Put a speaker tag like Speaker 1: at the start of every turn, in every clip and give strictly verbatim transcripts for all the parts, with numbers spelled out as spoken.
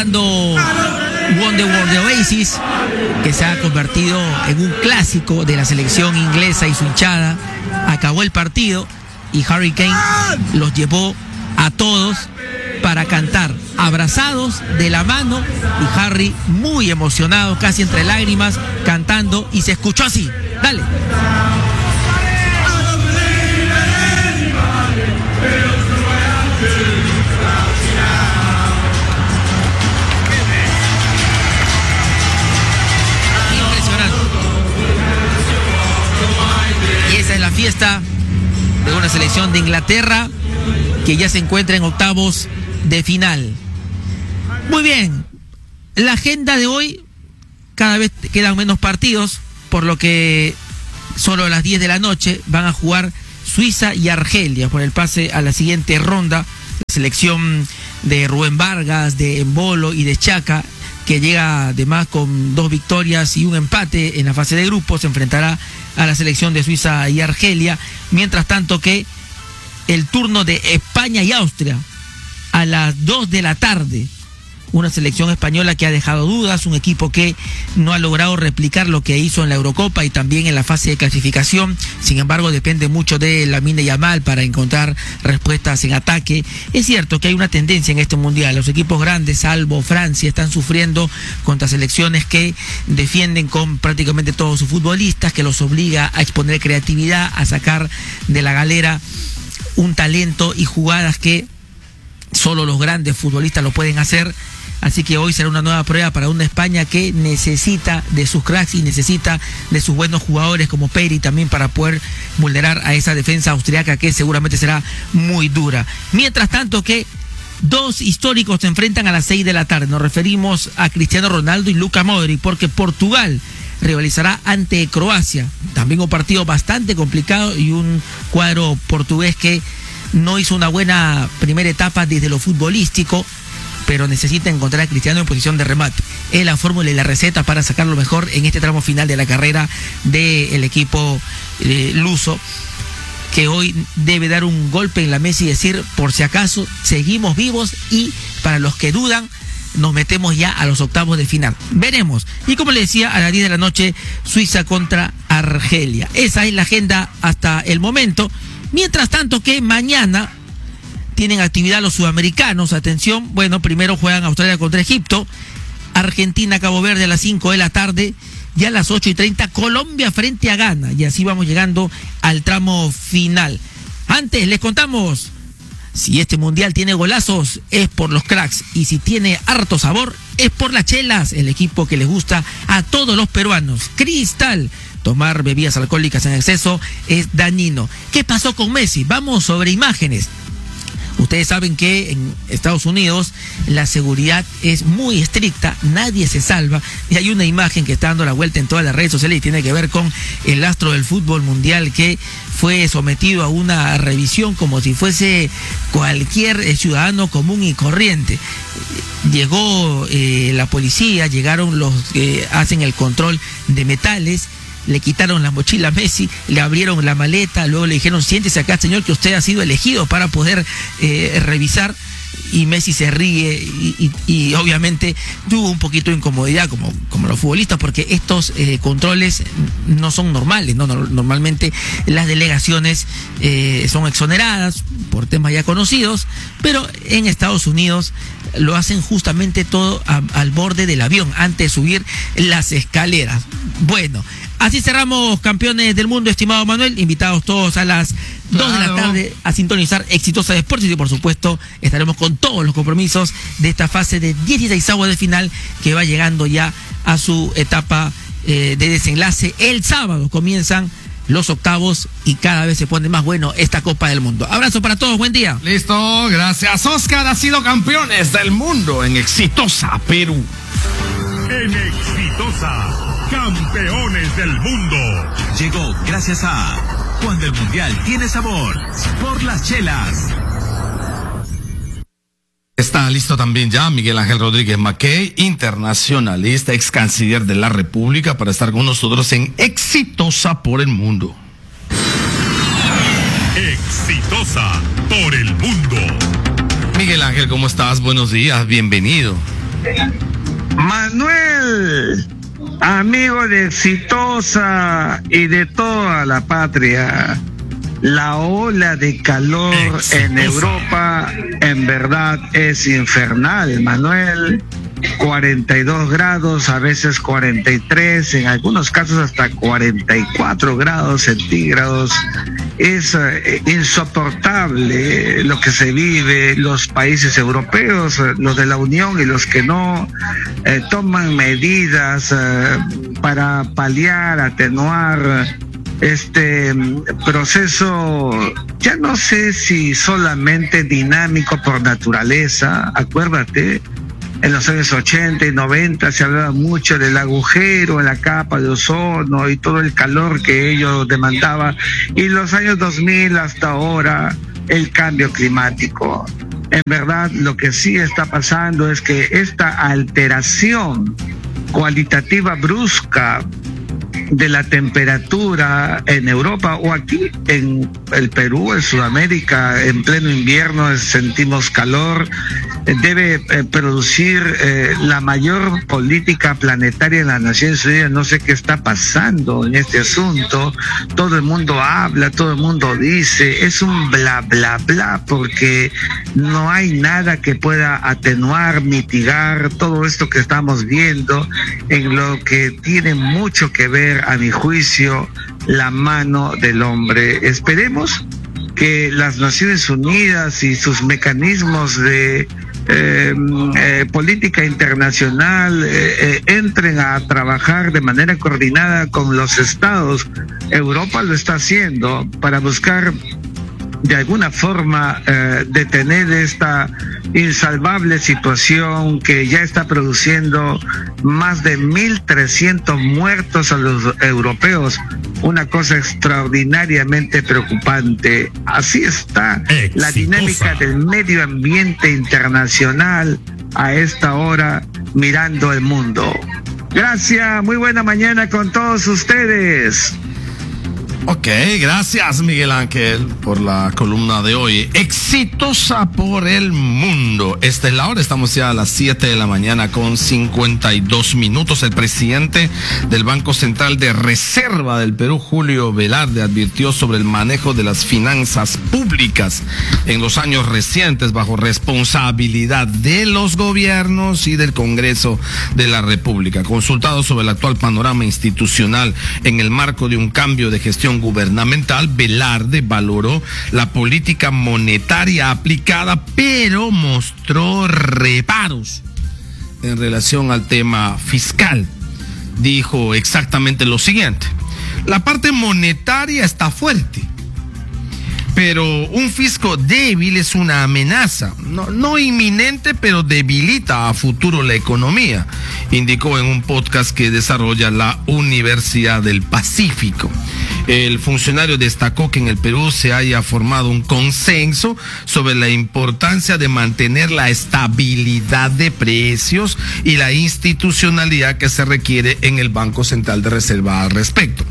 Speaker 1: cantando Wonderwall de Oasis, que se ha convertido en un clásico de la selección inglesa y su hinchada. Acabó el partido y Harry Kane los llevó a todos para cantar abrazados de la mano, y Harry muy emocionado, casi entre lágrimas, cantando, y se escuchó así. Dale. Impresionante. Y esa es la fiesta de una selección de Inglaterra que ya se encuentra en octavos de final. Muy bien, la agenda de hoy, cada vez quedan menos partidos, por lo que solo a las diez de la noche van a jugar Suiza y Argelia por el pase a la siguiente ronda. La selección de Rubén Vargas, de Embolo y de Chaka, que llega además con dos victorias y un empate en la fase de grupos, se enfrentará a la selección de Suiza y Argelia. Mientras tanto que el turno de España y Austria a las dos de la tarde. Una selección española que ha dejado dudas, un equipo que no ha logrado replicar lo que hizo en la Eurocopa y también en la fase de clasificación. Sin embargo, depende mucho de Lamine Yamal para encontrar respuestas en ataque. Es cierto que hay una tendencia en este mundial. Los equipos grandes, salvo Francia, están sufriendo contra selecciones que defienden con prácticamente todos sus futbolistas, que los obliga a exponer creatividad, a sacar de la galera un talento y jugadas que solo los grandes futbolistas lo pueden hacer. Así que hoy será una nueva prueba para una España que necesita de sus cracks y necesita de sus buenos jugadores como Peri también para poder vulnerar a esa defensa austriaca que seguramente será muy dura. Mientras tanto que dos históricos se enfrentan a las seis de la tarde. Nos referimos a Cristiano Ronaldo y Luka Modric, porque Portugal rivalizará ante Croacia. También un partido bastante complicado y un cuadro portugués que no hizo una buena primera etapa desde lo futbolístico, pero necesita encontrar a Cristiano en posición de remate. Es la fórmula y la receta para sacar lo mejor en este tramo final de la carrera del equipo eh, luso, que hoy debe dar un golpe en la mesa y decir, por si acaso, seguimos vivos, y para los que dudan, nos metemos ya a los octavos de final. Veremos. Y como le decía, a las diez de la noche, Suiza contra Argelia. Esa es la agenda hasta el momento. Mientras tanto que mañana tienen actividad los sudamericanos. Atención, bueno, primero juegan Australia contra Egipto, Argentina, Cabo Verde a las cinco de la tarde, y a las ocho y treinta Colombia frente a Ghana, y así vamos llegando al tramo final. Antes les contamos, si este mundial tiene golazos es por los cracks, y si tiene harto sabor es por las chelas, el equipo que les gusta a todos los peruanos. Cristal. Tomar bebidas alcohólicas en exceso es dañino. ¿Qué pasó con Messi? Vamos sobre imágenes. Ustedes saben que en Estados Unidos la seguridad es muy estricta, nadie se salva, y hay una imagen que está dando la vuelta en todas las redes sociales y tiene que ver con el astro del fútbol mundial que fue sometido a una revisión como si fuese cualquier ciudadano común y corriente. Llegó eh, la policía, llegaron los que hacen el control de metales, le quitaron la mochila a Messi, le abrieron la maleta, luego le dijeron, siéntese acá, señor, que usted ha sido elegido para poder eh, revisar. Y Messi se ríe y, y, y obviamente tuvo un poquito de incomodidad como, como los futbolistas, porque estos eh, controles no son normales, ¿no? Normalmente las delegaciones eh, son exoneradas por temas ya conocidos, pero en Estados Unidos lo hacen justamente todo a, al borde del avión antes de subir las escaleras. Bueno, así cerramos Campeones del Mundo, estimado Manuel. Invitados todos a las dos claro. de la tarde a sintonizar Exitosa Deportes, y por supuesto estaremos con todos los compromisos de esta fase de dieciseisavos de final que va llegando ya a su etapa eh, de desenlace. El sábado comienzan los octavos y cada vez se pone más bueno esta Copa del Mundo. Abrazo para todos, buen día.
Speaker 2: Listo, gracias. Oscar ha sido campeones del mundo en Exitosa Perú.
Speaker 3: En Exitosa, campeones del mundo.
Speaker 4: Llegó gracias a Cuando el Mundial tiene sabor, por las chelas.
Speaker 2: Está listo también ya Miguel Ángel Rodríguez Mackey, internacionalista, ex canciller de la República, para estar con nosotros en Exitosa por el Mundo.
Speaker 3: Exitosa por el Mundo.
Speaker 2: Miguel Ángel, ¿cómo estás? Buenos días, bienvenido.
Speaker 5: Manuel, amigo de Exitosa y de toda la patria, la ola de calor Exitosa en Europa en verdad es infernal, Manuel. cuarenta y dos grados, a veces cuarenta y tres, en algunos casos hasta cuarenta y cuatro grados centígrados. Es eh, insoportable lo que se vive. Los países europeos, los de la Unión y los que no, eh, toman medidas eh, para paliar, atenuar este proceso, ya no sé si solamente dinámico por naturaleza. Acuérdate, en los años ochenta y noventa se hablaba mucho del agujero en la capa de ozono y todo el calor que ello demandaba, y los años dos mil hasta ahora el cambio climático. En verdad, lo que sí está pasando es que esta alteración cualitativa brusca de la temperatura en Europa o aquí en el Perú, en Sudamérica, en pleno invierno sentimos calor, debe eh, producir eh, la mayor política planetaria en las Naciones Unidas. No sé qué está pasando en este asunto. Todo el mundo habla, todo el mundo dice, es un bla bla bla, porque no hay nada que pueda atenuar, mitigar todo esto que estamos viendo, en lo que tiene mucho que ver, a mi juicio, la mano del hombre. Esperemos que las Naciones Unidas y sus mecanismos de eh, eh, política internacional eh, eh, entren a trabajar de manera coordinada con los estados. Europa lo está haciendo para buscar de alguna forma eh, detener esta insalvable situación que ya está produciendo más de mil trescientos muertos a los europeos. Una cosa extraordinariamente preocupante. Así está Exitosa. La dinámica del medio ambiente internacional a esta hora, mirando el mundo. Gracias, muy buena mañana con todos ustedes.
Speaker 2: Ok, gracias Miguel Ángel por la columna de hoy. Exitosa por el mundo. Esta es la hora, estamos ya a las siete de la mañana con cincuenta y dos minutos. El presidente del Banco Central de Reserva del Perú, Julio Velarde, advirtió sobre el manejo de las finanzas públicas en los años recientes bajo responsabilidad de los gobiernos y del Congreso de la República. Consultado sobre el actual panorama institucional en el marco de un cambio de gestión gubernamental, Velarde valoró la política monetaria aplicada, pero mostró reparos en relación al tema fiscal. Dijo exactamente lo siguiente: la parte monetaria está fuerte, pero un fisco débil es una amenaza, no, no inminente, pero debilita a futuro la economía, indicó en un podcast que desarrolla la Universidad del Pacífico. El funcionario destacó que en el Perú se haya formado un consenso sobre la importancia de mantener la estabilidad de precios y la institucionalidad que se requiere en el Banco Central de Reserva al respecto.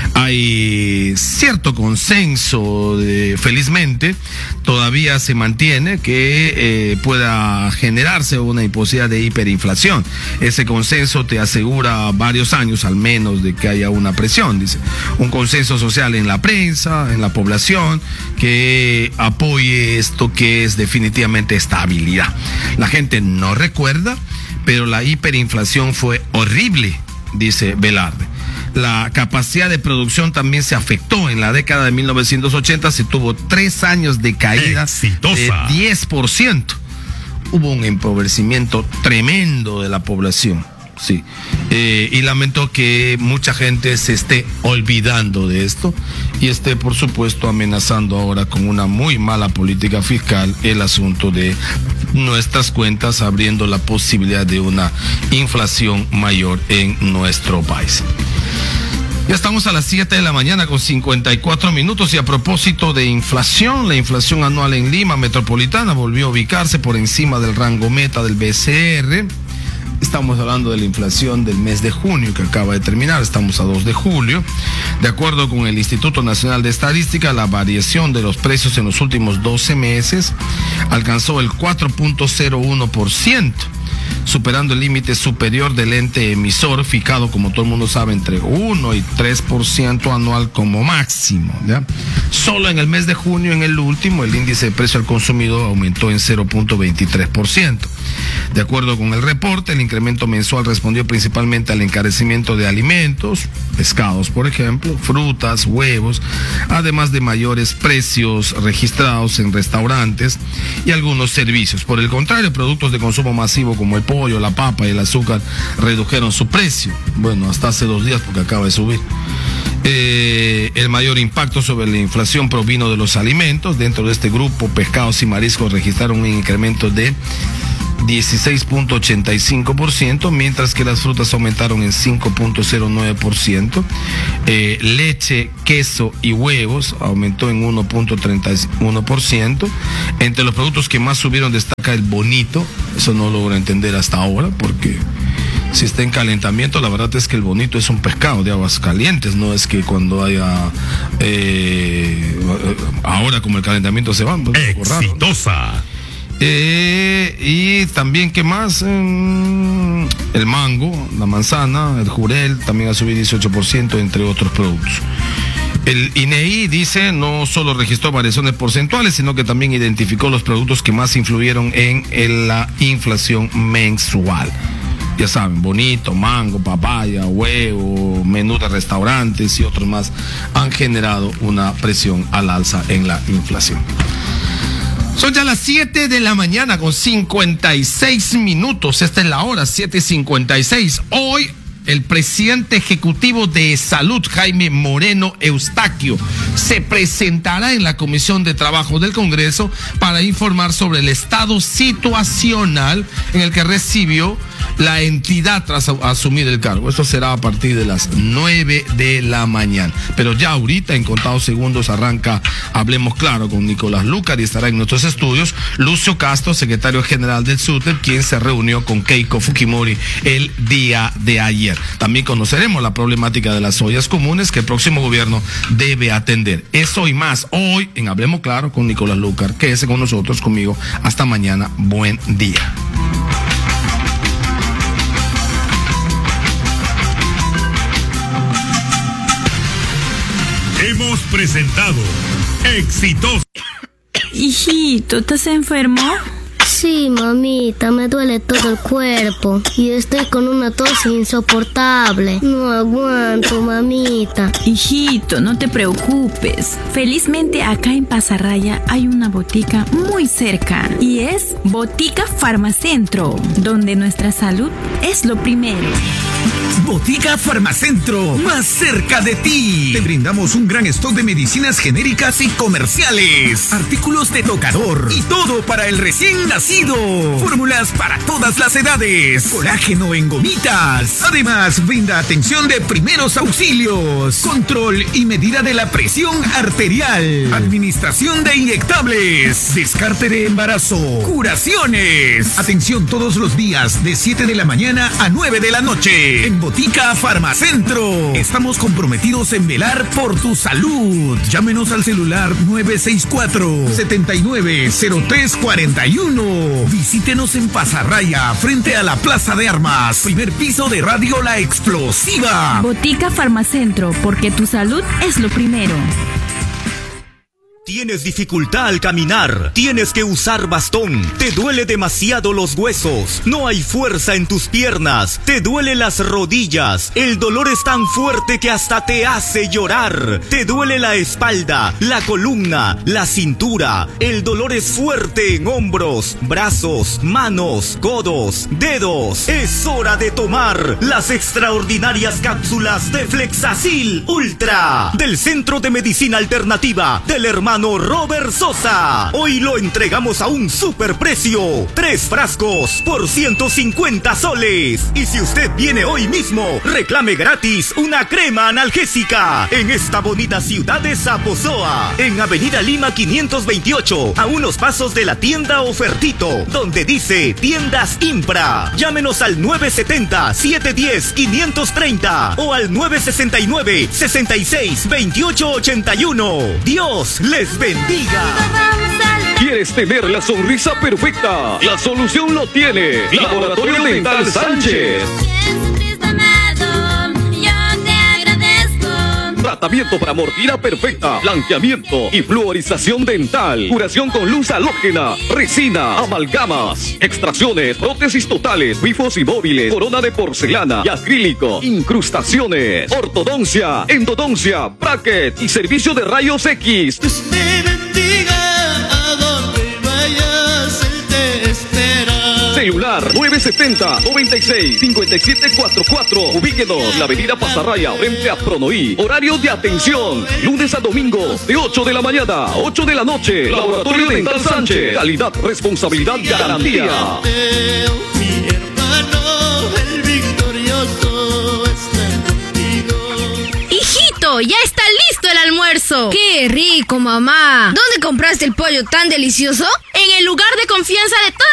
Speaker 2: Hay cierto consenso, de, felizmente, todavía se mantiene que eh, pueda generarse una posibilidad de hiperinflación. Ese consenso te asegura varios años al menos de que haya una presión, dice. Un consenso social en la prensa, en la población, que apoye esto que es definitivamente estabilidad. La gente no recuerda, pero la hiperinflación fue horrible, dice Velarde. La capacidad de producción también se afectó. En la década de mil novecientos ochenta se tuvo tres años de caída Exitosa. De diez por ciento. Hubo un empobrecimiento tremendo de la población. Sí, eh, y lamento que mucha gente se esté olvidando de esto y esté, por supuesto, amenazando ahora con una muy mala política fiscal el asunto de nuestras cuentas, abriendo la posibilidad de una inflación mayor en nuestro país. Ya estamos a las siete de la mañana con cincuenta y cuatro minutos, y a propósito de inflación, la inflación anual en Lima metropolitana volvió a ubicarse por encima del rango meta del B C R. Estamos hablando de la inflación del mes de junio que acaba de terminar, estamos a dos de julio. De acuerdo con el Instituto Nacional de Estadística, la variación de los precios en los últimos doce meses alcanzó el cuatro punto cero uno por ciento. superando el límite superior del ente emisor, fijado, como todo el mundo sabe, entre uno y tres por ciento anual como máximo, ¿ya? Solo en el mes de junio, en el último, el índice de precio al consumidor aumentó en cero punto veintitrés por ciento. De acuerdo con el reporte, el incremento mensual respondió principalmente al encarecimiento de alimentos, pescados, por ejemplo, frutas, huevos, además de mayores precios registrados en restaurantes y algunos servicios. Por el contrario, productos de consumo masivo como el pollo, la papa y el azúcar redujeron su precio. Bueno, hasta hace dos días porque acaba de subir. Eh, el mayor impacto sobre la inflación provino de los alimentos. Dentro de este grupo, pescados y mariscos registraron un incremento de dieciséis punto ochenta y cinco por ciento, mientras que las frutas aumentaron en cinco punto cero nueve por ciento. Eh, leche, queso y huevos aumentó en uno punto treinta y uno por ciento. Entre los productos que más subieron destaca el bonito. Eso no logro entender hasta ahora, porque si está en calentamiento, la verdad es que el bonito es un pescado de aguas calientes, no es que cuando haya eh, ahora como el calentamiento se va, pues,
Speaker 3: Exitosa.
Speaker 2: Raro. Eh, y también, ¿qué más? Eh, el mango, la manzana, el jurel también ha subido dieciocho por ciento, entre otros productos. El I N E I dice no solo registró variaciones porcentuales, sino que también identificó los productos que más influyeron en, en la inflación mensual. Ya saben, bonito, mango, papaya, huevo, menú de restaurantes y otros más han generado una presión al alza en la inflación. Son ya las siete de la mañana con cincuenta y seis minutos. Esta es la hora, siete cincuenta y seis. Hoy, el presidente ejecutivo de Salud, Jaime Moreno Eustaquio, se presentará en la Comisión de Trabajo del Congreso para informar sobre el estado situacional en el que recibió la entidad tras asumir el cargo. Esto será a partir de las nueve de la mañana. Pero ya ahorita, en contados segundos, arranca Hablemos Claro con Nicolás Lucar y estará en nuestros estudios Lucio Castro, secretario general del SUTEP, quien se reunió con Keiko Fujimori el día de ayer. También conoceremos la problemática de las ollas comunes que el próximo gobierno debe atender. Eso y más hoy en Hablemos Claro con Nicolás Lucar. Quédese con nosotros, conmigo. Hasta mañana. Buen día.
Speaker 3: Hemos presentado Exitosa.
Speaker 6: Hijito, ¿estás enfermo?
Speaker 7: Sí, mamita, me duele todo el cuerpo y estoy con una tos insoportable. No aguanto, mamita.
Speaker 6: Hijito, no te preocupes. Felizmente acá en Pasarraya hay una botica muy cerca y es Botica Farmacentro, donde nuestra salud es lo primero.
Speaker 4: Botica Farmacentro, más cerca de ti. Te brindamos un gran stock de medicinas genéricas y comerciales, artículos de tocador y todo para el recién nacido. Fórmulas para todas las edades, colágeno en gomitas. Además, brinda atención de primeros auxilios, control y medida de la presión arterial, administración de inyectables, descarte de embarazo, curaciones. Atención todos los días de siete de la mañana a nueve de la noche. En Botica Farmacentro estamos comprometidos en velar por tu salud. Llámenos al celular nueve seis cuatro, siete nueve cero tres cuatro uno. Visítenos en Pasarraya, frente a la Plaza de Armas, primer piso de Radio La Explosiva.
Speaker 6: Botica Farmacentro, porque tu salud es lo primero.
Speaker 8: Tienes dificultad al caminar, tienes que usar bastón, te duele demasiado los huesos, no hay fuerza en tus piernas, te duele las rodillas, el dolor es tan fuerte que hasta te hace llorar, te duele la espalda, la columna, la cintura, el dolor es fuerte en hombros, brazos, manos, codos, dedos. Es hora de tomar las extraordinarias cápsulas de Flexacil Ultra del Centro de Medicina Alternativa del hermano Robert Sosa. Hoy lo entregamos a un superprecio. Tres frascos por ciento cincuenta soles. Y si usted viene hoy mismo, reclame gratis una crema analgésica en esta bonita ciudad de Zaposoa, en Avenida Lima quinientos veintiocho, a unos pasos de la tienda Ofertito, donde dice Tiendas Impra. Llámenos al nueve setenta, siete diez, quinientos treinta o al nueve sesenta y nueve, sesenta y seis, veintiocho ochenta y uno. Dios les bendiga.
Speaker 7: Vamos al
Speaker 9: ¿Quieres tener la sonrisa perfecta? La solución lo tiene Laboratorio Dental Sánchez. Tratamiento para mordida perfecta, blanqueamiento y fluorización dental, curación con luz halógena, resina, amalgamas, extracciones, prótesis totales, bifos y móviles, corona de porcelana y acrílico, incrustaciones, ortodoncia, endodoncia, bracket y servicio de rayos X.
Speaker 10: Dios te bendiga, a donde vayas, Él te espera.
Speaker 9: Celular nueve setenta, noventa y seis, cincuenta y siete cuarenta y cuatro. Ubíquenos en la avenida Pasarraya, frente a Pronoí. Horario de atención, lunes a domingo, de ocho de la mañana a ocho de la noche. Laboratorio Dental Sánchez. Calidad, responsabilidad, garantía.
Speaker 10: Mi hermano, el victorioso está contigo.
Speaker 11: ¡Hijito, ya está listo el almuerzo! ¡Qué rico, mamá! ¿Dónde compraste el pollo tan delicioso? En el lugar de confianza de todos